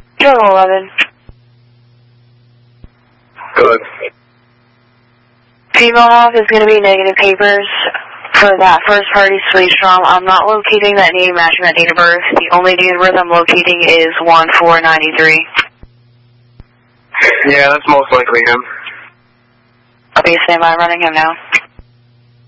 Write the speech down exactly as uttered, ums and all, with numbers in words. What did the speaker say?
Journal eleven. Good. Female off is going to be negative papers for that first party sleep strom. I'm not locating that name matching that date of birth. The only date of birth I'm locating is one four ninety-three. Yeah, that's most likely him. Okay, stand by, running him now.